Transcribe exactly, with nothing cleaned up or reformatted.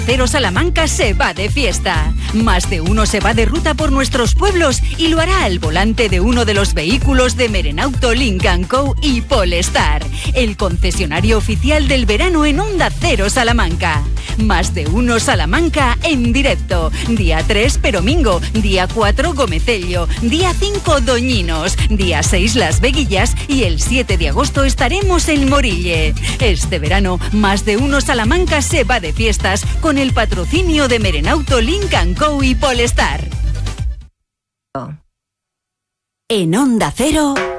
Cero Salamanca se va de fiesta. Más de uno se va de ruta por nuestros pueblos y lo hará al volante de uno de los vehículos de Merenauto, Lynk and Co y Polestar, el concesionario oficial del verano en Onda Cero Salamanca. Más de uno Salamanca en directo. Día tres Peromingo, día cuatro Gomecello, día cinco Doñinos, día seis Las Veguillas y el siete de agosto estaremos en Morille. Este verano, Más de uno Salamanca se va de fiestas con el patrocinio de Merenauto, Lynk and Co y Polestar. En Onda Cero.